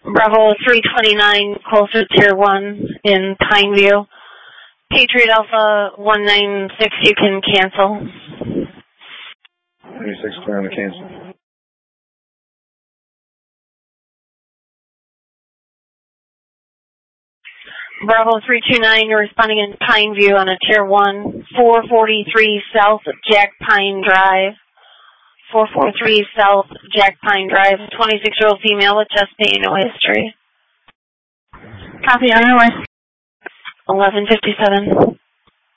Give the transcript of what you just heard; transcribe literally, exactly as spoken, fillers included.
Bravo three twenty-nine, closer tier one in Pineview. Patriot Alpha one nine six, you can cancel. ninety-six, clear on the cancel. Bravo three two nine, you're responding in Pineview on a tier one, four forty-three South Jack Pine Drive. four forty-three South Jack Pine Drive, twenty-six-year-old female with chest pain, no history. Copy, on your way. eleven fifty-seven.